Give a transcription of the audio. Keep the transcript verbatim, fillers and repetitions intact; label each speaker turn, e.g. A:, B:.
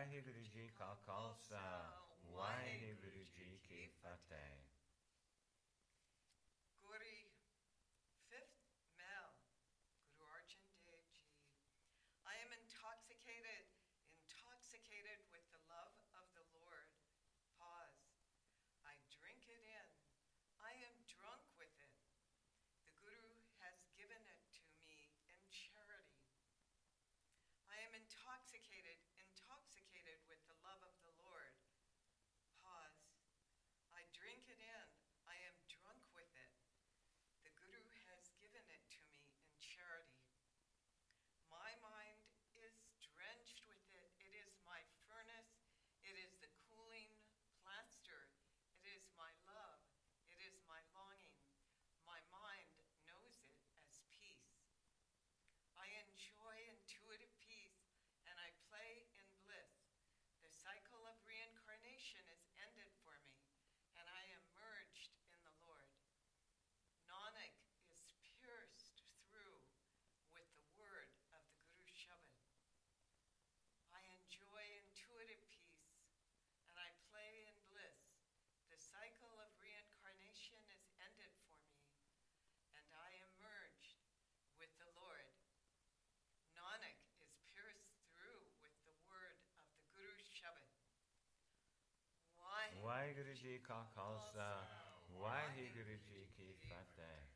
A: ਵਾਹਿਗੁਰੂ ਜੀ ਕਾ ਖਾਲਸਾ ਵਾਹਿਗੁਰੂ ਜੀ ਕੀ ਫਤਿਹ।
B: Guri, fifth Mel, Guru Arjan Dev Ji. I am intoxicated, intoxicated with the love of the Lord. Pause. I drink it in. I am drunk with it. The Guru has given it to me in charity. I am intoxicated, intoxicated with the love of the Lord. Pause. I drink it in. I am drunk with it. The Guru has given it to me in charity. My mind is drenched with it. It is my furnace. It is the cooling plaster. It is my love. It is my longing. My mind knows it as peace. I enjoy intuitive peace, and I play in bliss. The cycle of reincarnation is ended for me, and I am merged in the Lord. Nanak is pierced through with the word of the Guru Shabad. I enjoy intuitive peace, and I play in bliss. The cycle of reincarnation is ended for me, and I am merged with the Lord. Nanak is pierced through with the word of the Guru Shabad.
A: Waheguru ji ਕਾ ਖਾਲਸਾ ਵਾਹਿਗੁਰੂ ਜੀ ਕੀ ਫਤਿਹ।